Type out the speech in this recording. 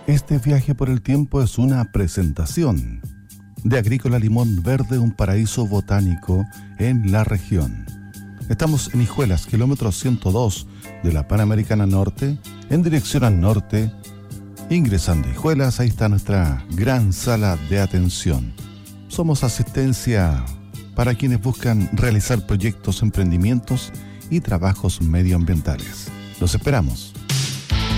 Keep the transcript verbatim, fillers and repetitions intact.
Este viaje por el tiempo es una presentación de Agrícola Limón Verde, un paraíso botánico en la región. Estamos en Hijuelas, kilómetro ciento dos de la Panamericana Norte, en dirección al norte. Ingresando a Hijuelas, ahí está nuestra gran sala de atención. Somos asistencia para quienes buscan realizar proyectos, emprendimientos y trabajos medioambientales. Los esperamos.